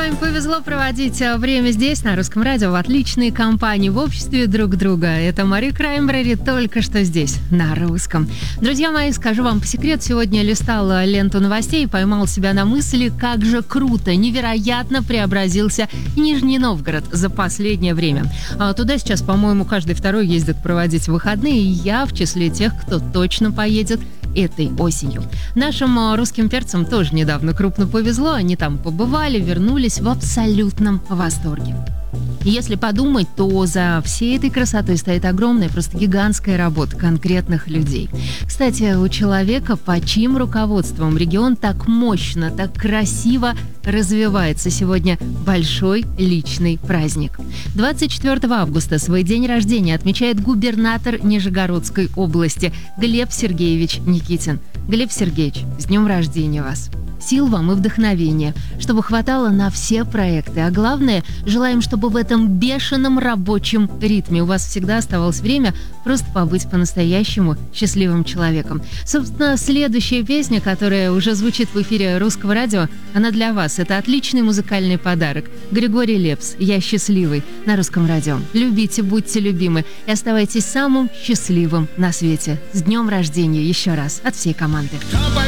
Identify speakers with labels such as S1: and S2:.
S1: вами повезло проводить время здесь, на Русском радио, в отличной компании, в обществе друг друга. Это Мари Краймбрери только что здесь, на русском. Друзья мои, скажу вам по секрету, сегодня листала ленту новостей и поймал себя на мысли, как же круто, невероятно преобразился Нижний Новгород за последнее время. Туда сейчас, по-моему, каждый второй ездит проводить выходные, и я в числе тех, кто точно поедет этой осенью. Нашим русским перцам тоже недавно крупно повезло. Они там побывали, вернулись в абсолютном восторге. Если подумать, то за всей этой красотой стоит огромная, просто гигантская работа конкретных людей. Кстати, у человека, под чьим руководством регион так мощно, так красиво развивается, сегодня большой личный праздник. 24 августа свой день рождения отмечает губернатор Нижегородской области Глеб Сергеевич Никитин. Глеб Сергеевич, с днем рождения вас! Сил вам и вдохновения, чтобы хватало на все проекты. А главное, желаем, чтобы в этом бешеном рабочем ритме у вас всегда оставалось время просто побыть по-настоящему счастливым человеком. Собственно, следующая песня, которая уже звучит в эфире Русского радио, она для вас. Это отличный музыкальный подарок. Григорий Лепс «Я счастливый» на Русском радио. Любите, будьте любимы и оставайтесь самым счастливым на свете. С днем рождения еще раз от всей команды.